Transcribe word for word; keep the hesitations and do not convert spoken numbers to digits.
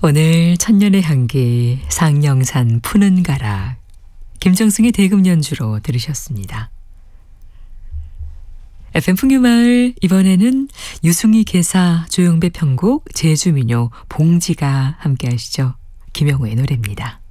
오늘 천년의 향기 상령산 푸는 가락 김정승의 대금 연주로 들으셨습니다. 에프엠 풍류마을 이번에는 유승희 개사 조용배 편곡 제주민요 봉지가 함께 하시죠. 김영우의 노래입니다.